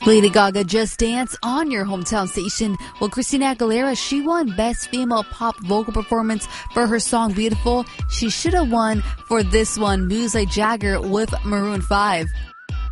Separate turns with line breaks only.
Lady Gaga, Just Dance on your hometown station. Well, Christina Aguilera, she won Best Female Pop Vocal Performance for her song Beautiful. She should have won for this one, Moves Like Jagger with Maroon 5.